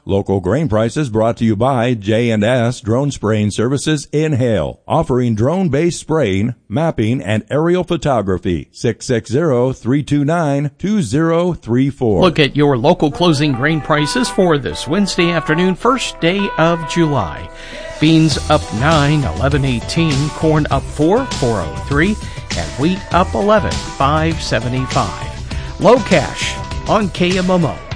Local grain prices brought to you by J&S Drone Spraying Services in Hale, offering drone-based spraying, mapping, and aerial photography. 660-329-2034. Look at your local closing grain prices for this Wednesday afternoon, first day of July. Beans up 9, 11.18, corn up 4, 4.03, and wheat up 11, 5.75. Low cash on KMMO.